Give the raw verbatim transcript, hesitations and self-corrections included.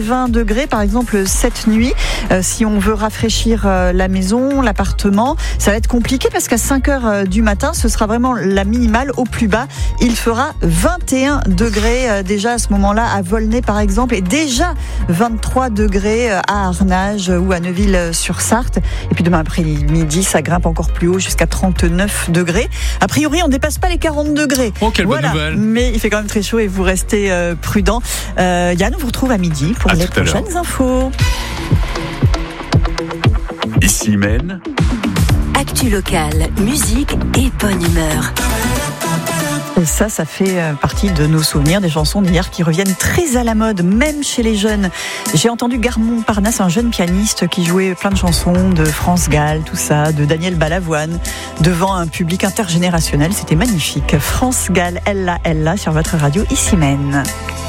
vingt degrés, par exemple cette nuit. Euh, si on veut rafraîchir euh, la maison, l'appartement, ça va être compliqué parce qu'à cinq heures du matin, ce sera vraiment la minimale. Au plus bas, il fera vingt et un degrés euh, déjà à ce moment-là à Volnay par exemple, et déjà vingt-trois degrés euh, à Arnage ou à Neuville-sur-Sarthe. Et puis demain après-midi, ça grimpe encore plus haut jusqu'à trente-neuf degrés. A priori, on ne dépasse pas les quarante degrés. Oh, quelle voilà. bonne nouvelle. Mais il fait quand même très chaud et vous restez euh, prudents. Euh, Yann, on vous retrouve à midi pour à les prochaines infos. Ici Maine. Actu locale, musique et bonne humeur. Et ça, ça fait partie de nos souvenirs, des chansons d'hier qui reviennent très à la mode, même chez les jeunes. J'ai entendu Gare Montparnasse, un jeune pianiste qui jouait plein de chansons de France Gall, tout ça, de Daniel Balavoine, devant un public intergénérationnel. C'était magnifique. France Gall, elle là, elle là, sur votre radio Ici Maine.